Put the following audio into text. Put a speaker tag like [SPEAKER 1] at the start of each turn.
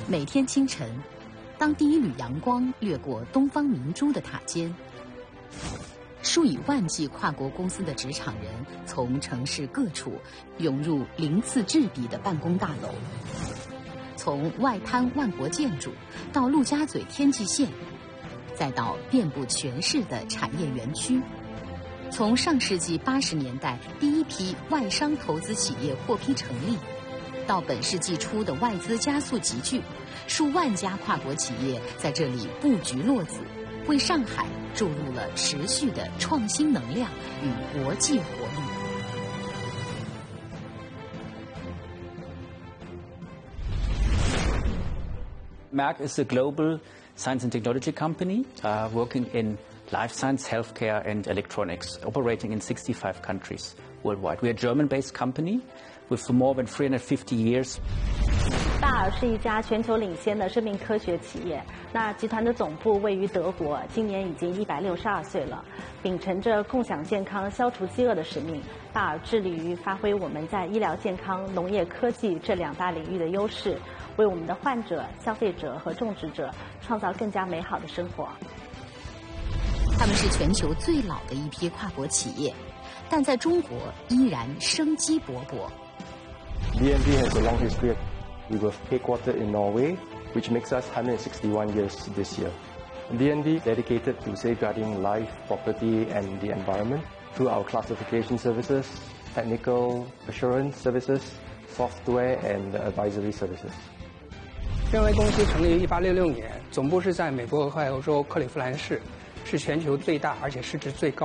[SPEAKER 1] 每天清晨，当第一缕阳光掠过东方明珠的塔尖，数以万计跨国公司的职场人从城市各处涌入鳞次栉比的办公大楼，从外滩万国建筑到陆家嘴天际线，再到遍布全市的产业园区。从上世纪80年代第一批外商投资企业获批成立，到本世纪初的外资加速集聚，数万家跨国企业在这里布局落子，为上海注入了持续的创新能量与国际活力。
[SPEAKER 2] Merck is a global science and technology company working in life science, healthcare and electronics, operating in 65 countries worldwide. We are a German-based company with more than 350 years.
[SPEAKER 3] 大尔是一家全球领先的生命科学企业。那集团的总部位于德国，今年已经162岁了。秉承着共享健康、消除饥饿的使命，大尔致力于发挥我们在医疗健康、农业科技这2大领域的优势，为我们的患者、消费者和种植者创造更加美好的生活。
[SPEAKER 1] 他们是全球最老的一批跨国企业，但在中国依然生机勃勃。
[SPEAKER 4] DNV has a long history. We were headquartered in Norway, which makes us 161 years this year. DNV dedicated to safeguarding life, property, and the environment through our classification services, technical assurance services, software, and advisory services.
[SPEAKER 5] 认为公司成立于1866年，总部是在美国俄亥俄州克利夫兰市，是全球最大而且市值最高